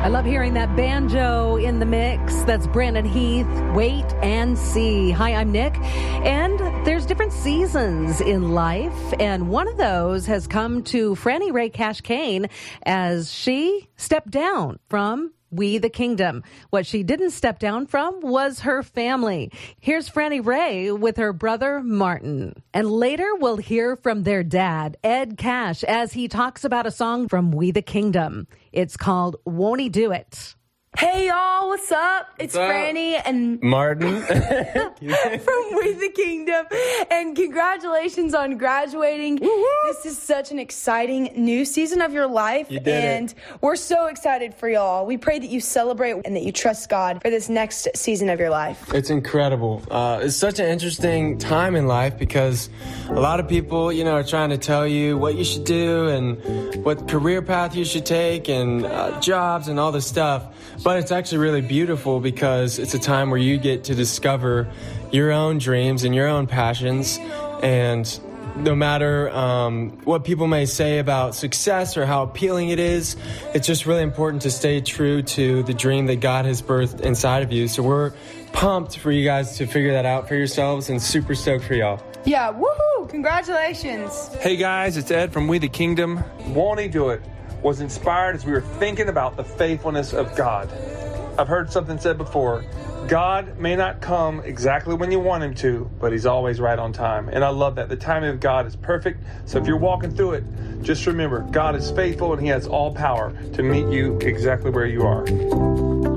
I love hearing that banjo in the mix. That's Brandon Heath, Wait and See. Hi, I'm Nick. And there's different seasons in life, and one of those has come to Franny Ray Cash Kane as she stepped down from We the Kingdom. What she didn't step down from was her family. Here's Franny Ray with her brother Martin. And later we'll hear from their dad, Ed Cash, as he talks about a song from We the Kingdom. It's called Won't He Do It? Hey y'all, what's up? It's Franny and Martin from We the Kingdom, and congratulations on graduating. Woo-hoo. This is such an exciting new season of your life, and we're so excited for y'all. We pray that you celebrate and that you trust God for this next season of your life. It's incredible. It's such an interesting time in life because a lot of people, are trying to tell you what you should do and what career path you should take and jobs and all this stuff. But it's actually really beautiful because it's a time where you get to discover your own dreams and your own passions. And no matter what people may say about success or how appealing it is, it's just really important to stay true to the dream that God has birthed inside of you. So we're pumped for you guys to figure that out for yourselves and super stoked for y'all. Yeah, woohoo! Congratulations. Hey guys, it's Ed from We the Kingdom. Won't He Do It was inspired as we were thinking about the faithfulness of God. I've heard something said before, God may not come exactly when you want him to, but he's always right on time. And I love that. The timing of God is perfect. So if you're walking through it, just remember, God is faithful and he has all power to meet you exactly where you are.